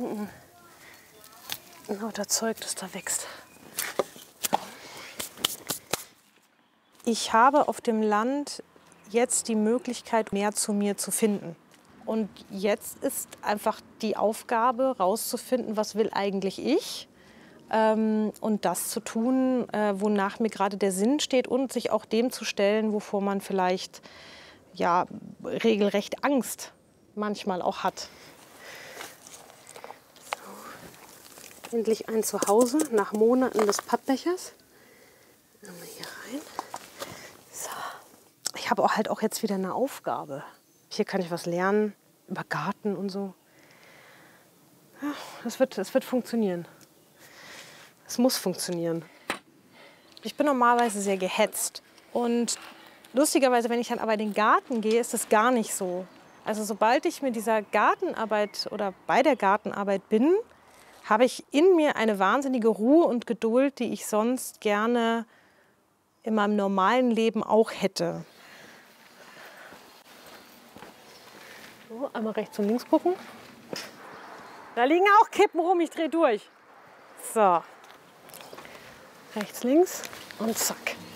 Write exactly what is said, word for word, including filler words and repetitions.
unten lauter Zeug, das da wächst. Ich habe auf dem Land jetzt die Möglichkeit, mehr zu mir zu finden. Und jetzt ist einfach die Aufgabe, rauszufinden, was will eigentlich ich, ähm, und das zu tun, äh, wonach mir gerade der Sinn steht und sich auch dem zu stellen, wovor man vielleicht ja, regelrecht Angst manchmal auch hat. So. Endlich ein Zuhause nach Monaten des Pappbechers. Einmal hier rein. So. Ich habe auch halt auch jetzt wieder eine Aufgabe. Hier kann ich was lernen über Garten und so. Ja, das wird, das wird funktionieren. Es muss funktionieren. Ich bin normalerweise sehr gehetzt. Und lustigerweise, wenn ich dann aber in den Garten gehe, ist das gar nicht so. Also sobald ich mit dieser Gartenarbeit oder bei der Gartenarbeit bin, habe ich in mir eine wahnsinnige Ruhe und Geduld, die ich sonst gerne in meinem normalen Leben auch hätte. So, einmal rechts und links gucken. Da liegen auch Kippen rum, ich drehe durch. So. Rechts, links und zack.